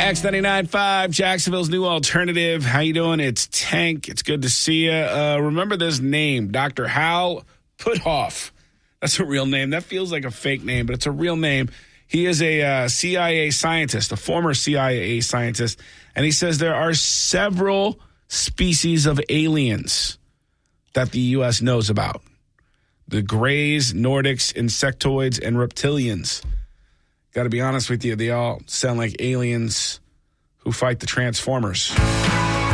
X99.5, Jacksonville's new alternative. How you doing? It's Tank. It's good to see you. Remember this name, Dr. Hal Puthoff. That's a real name. That feels like a fake name, but it's a real name. He is a CIA scientist, a former CIA scientist, and he says there are several species of aliens that the U.S. knows about. The Greys, Nordics, insectoids, and reptilians. Got to be honest with you, they all sound like aliens who fight the Transformers.